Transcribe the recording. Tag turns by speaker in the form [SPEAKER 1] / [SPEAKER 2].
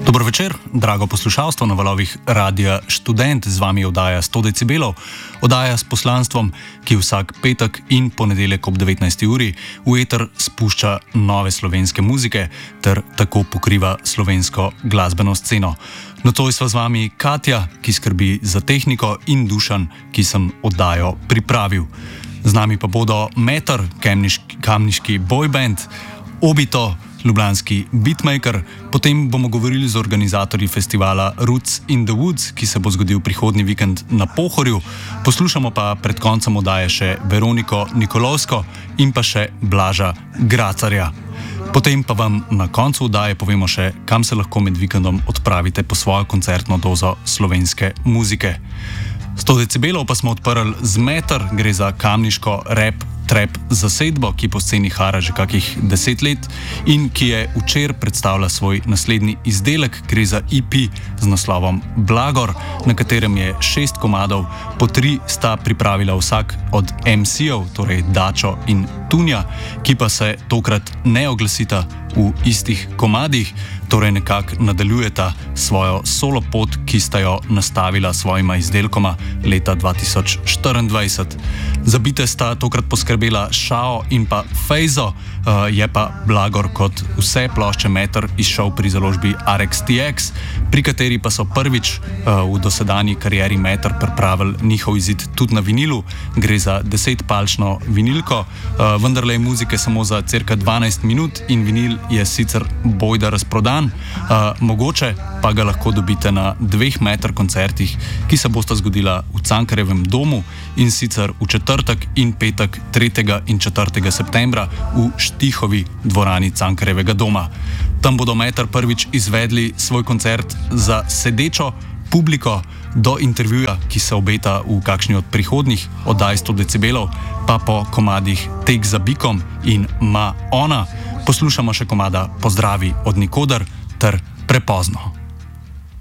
[SPEAKER 1] Dobro večer, drago poslušalstvo na valovih Radia Študent, z vami oddaja 100 decibelov, oddaja s poslanstvom, ki vsak petek in ponedeljek ob 19. uri v eter spušča nove slovenske muzike ter tako pokriva slovensko glasbeno sceno. Nocoj sva z vami Katja, ki skrbi za tehniko, in Dušan, ki sem oddajo pripravil. Z nami pa bodo Meter, kamniški boyband, Obito, ljubljanski beatmaker, potem bomo govorili z organizatorji festivala Roots in the Woods, ki se bo zgodil prihodnji vikend na Pohorju, poslušamo pa pred koncem oddaje še Veroniko Nikolovsko in pa še Blaža Gracarja. Potem pa vam na koncu oddaje povemo še, kam se lahko med vikendom odpravite po svojo koncertno dozo slovenske muzike. 100 decibelov pa smo odprli z Meter, gre za kamniško trap zasedbo, ki po sceni hara že kakih 10 let in ki je včeraj predstavila svoj naslednji izdelek. Gre za EP z naslovom Blagor, na katerem je 6 komadov, po 3 sta pripravila vsak od MC-jev, torej Dačo in Tunja, ki pa se tokrat ne oglasita v istih komadih, torej nekako nadaljujeta svojo solo pot, ki sta jo nastavila svojima izdelkoma leta 2024. Za bite sta tokrat poskrbela Šao in pa Fejzo, je pa Blagor kot vse plošče Meter izšel pri založbi RXTX, pri kateri pa so prvič v dosedanji karieri Meter pripravili njihov izid tudi na vinilu. Gre za 10-palčno vinilko, vendarle je muzike samo za cirka 12 minut in vinil je sicer bojda razprodan, mogoče pa ga lahko dobite na 2 Meter koncertih, ki se bosta zgodila v Cankarjevem domu, in sicer v četrtek in petek 3. in 4. septembra v Štihovi dvorani Cankarjevega doma. Tam bodo Meter prvič izvedli svoj koncert za sedečo publiko. Do intervjuja, ki se obeta v kakšni od prihodnjih oddaj 100 decibelov, pa po komadih Tek za bikom in Ma ona poslušamo še komada Pozdravi od nikoder ter Prepozno.